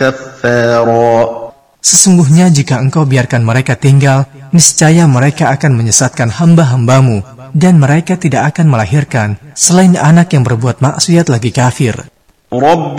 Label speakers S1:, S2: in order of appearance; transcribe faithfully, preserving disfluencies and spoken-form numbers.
S1: كفارا.
S2: Sesungguhnya jika engkau biarkan mereka tinggal, niscaya mereka akan menyesatkan hamba-hambamu, dan mereka tidak akan melahirkan selain anak yang berbuat maksiat lagi kafir.
S1: رب